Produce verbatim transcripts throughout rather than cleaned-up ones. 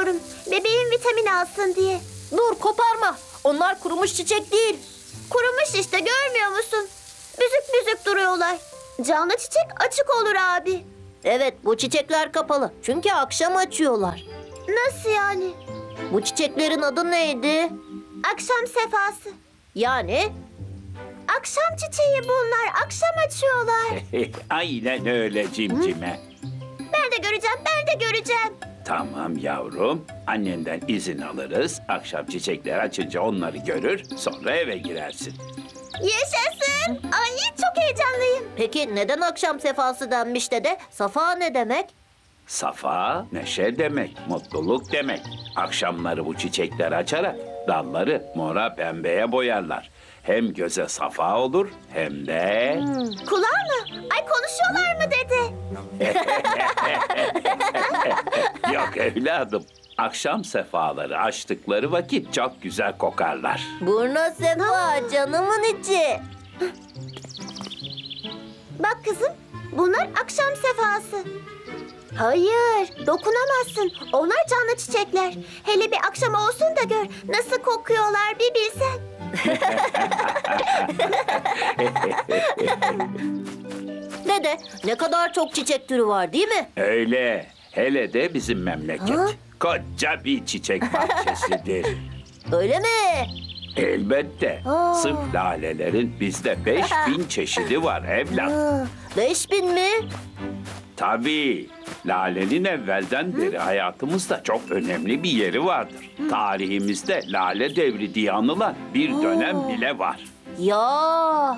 koparıyorum. Bebeğim vitamin alsın diye. Dur, koparma. Onlar kurumuş çiçek değil. Kurumuş işte, görmüyor musun? Büzük büzük duruyorlar. Canlı çiçek açık olur abi. Evet, bu çiçekler kapalı. Çünkü akşam açıyorlar. Nasıl yani? Bu çiçeklerin adı neydi? Akşam sefası. Yani Akşam çiçeği bunlar. Akşam açıyorlar. Aynen öyle cimcime. Ben de göreceğim, ben de göreceğim. Tamam yavrum. Annenden izin alırız. Akşam çiçekler açınca onları görür. Sonra eve girersin. Yaşasın. Ay çok heyecanlıyım. peki neden akşam sefası denmiş dede? Safa ne demek? Safa, neşe demek, mutluluk demek. Akşamları bu çiçekler açarak dalları mora pembeye boyarlar. Hem göze safa olur hem de... Kulağı mı? Ay konuşuyorlar mı dede? Yok evladım. Akşam sefaları açtıkları vakit çok güzel kokarlar. Burna sefa, canımın içi. Bak kızım, bunlar akşam sefası. Hayır, dokunamazsın. Onlar canlı çiçekler. Hele bir akşam olsun da gör. Nasıl kokuyorlar bir bilsen. Dede, ne kadar çok çiçek türü var değil mi? Öyle. Hele de bizim memleket. Ha? Koca bir çiçek bahçesidir. Öyle mi? Elbette. Aa. Sırf lalelerin bizde beş bin çeşidi var evlat. Ha, beş bin mi? Tabii. Lalenin evvelden beri hayatımızda çok önemli bir yeri vardır. Tarihimizde lale devri diye anılan bir dönem bile var. Ya.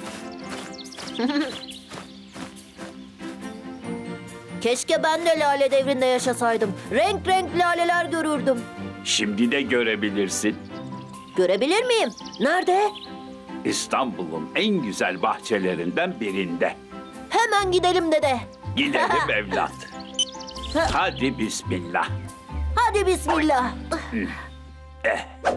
Keşke ben de lale devrinde yaşasaydım. Renk renk laleler görürdüm. Şimdi de görebilirsin. Görebilir miyim? Nerede? İstanbul'un en güzel bahçelerinden birinde. Hemen gidelim dede. Gidelim evlat. Hadi bismillah. Hadi bismillah. Eh.